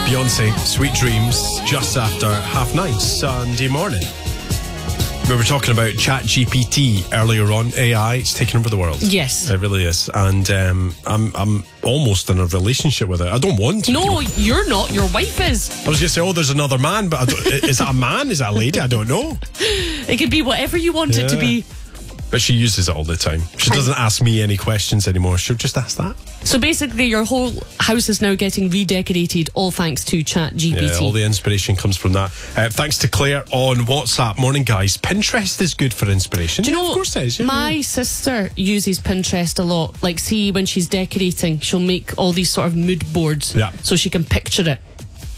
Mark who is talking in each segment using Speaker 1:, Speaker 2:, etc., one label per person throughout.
Speaker 1: Beyonce, Sweet Dreams, just after 9:30 Sunday morning. We were talking about ChatGPT earlier on. AI, it's taking over the world.
Speaker 2: Yes.
Speaker 1: It really is. And I'm almost in a relationship with it. I don't want to.
Speaker 2: No, you're not. Your wife is.
Speaker 1: I was going to say, there's another man, but is that a man? Is that a lady? I don't know.
Speaker 2: It could be whatever you want it to be.
Speaker 1: But she uses it all the time. She doesn't ask me any questions anymore. She'll just ask that.
Speaker 2: So basically, your whole house is now getting redecorated, all thanks to ChatGPT.
Speaker 1: Yeah, all the inspiration comes from that. Thanks to Claire on WhatsApp. Morning, guys. Pinterest is good for inspiration.
Speaker 2: Do you know,
Speaker 1: of course it is. Yeah,
Speaker 2: my sister uses Pinterest a lot. Like, see, when she's decorating, she'll make all these sort of mood boards so she can picture it.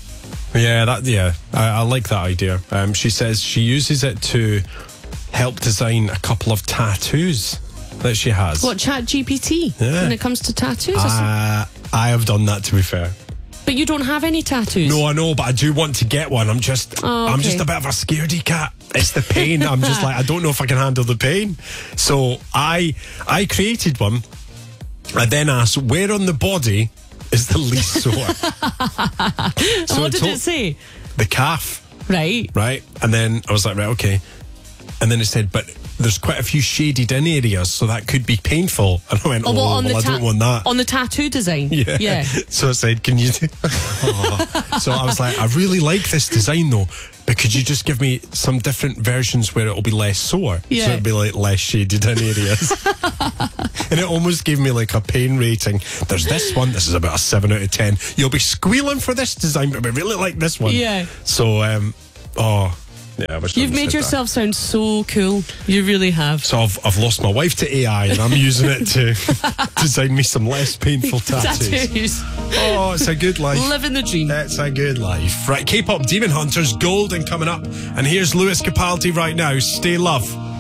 Speaker 1: Yeah, I like that idea. She says she uses it to help design a couple of tattoos that she has.
Speaker 2: What, ChatGPT?
Speaker 1: Yeah.
Speaker 2: When it comes to tattoos?
Speaker 1: I have done that, to be fair.
Speaker 2: But you don't have any tattoos?
Speaker 1: No, I know, but I do want to get one. I'm just a bit of a scaredy cat. It's the pain. I'm just like, I don't know if I can handle the pain. So I created one. I then asked, where on the body is the least sore?
Speaker 2: So what did it say?
Speaker 1: The calf.
Speaker 2: Right.
Speaker 1: And then I was like, right, okay. And then it said, but there's quite a few shaded in areas, so that could be painful. And I went, I don't want that.
Speaker 2: On the tattoo design? Yeah.
Speaker 1: So I said, can you do... So I was like, I really like this design though, but could you just give me some different versions where it'll be less sore?
Speaker 2: Yeah.
Speaker 1: So it'll be like less shaded in areas. And it almost gave me like a pain rating. There's this one, this is about a 7 out of 10. You'll be squealing for this design, but we really like this one.
Speaker 2: Yeah.
Speaker 1: So, yeah, I wish
Speaker 2: You've made yourself sound so cool. You really have.
Speaker 1: So I've lost my wife to AI and I'm using it to design me some less painful tattoos. Oh, it's a good life.
Speaker 2: Living the dream.
Speaker 1: It's a good life. Right, K-pop Demon Hunters, Golden coming up. And here's Lewis Capaldi right now. Stay Love.